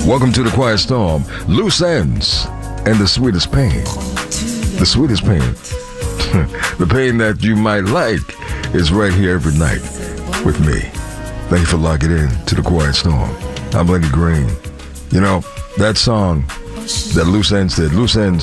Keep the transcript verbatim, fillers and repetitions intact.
Welcome to the Quiet Storm. Loose Ends and the Sweetest Pain. The sweetest pain. The pain that you might like is right here every night with me. Thank you for locking in to the Quiet Storm. I'm Lenny Green. You know, that song that Loose Ends did, Loose Ends